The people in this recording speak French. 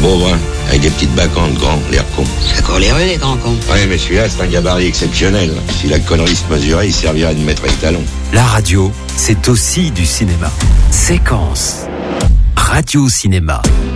Pauvre, hein, avec des petites bacantes, grand, l'air con. Ça court les rues, les grands cons. Ouais, mais celui-là, c'est un gabarit exceptionnel. Si la connerie se mesurait, il servirait de maître étalon. La radio, c'est aussi du cinéma. Séquence. Radio Cinéma.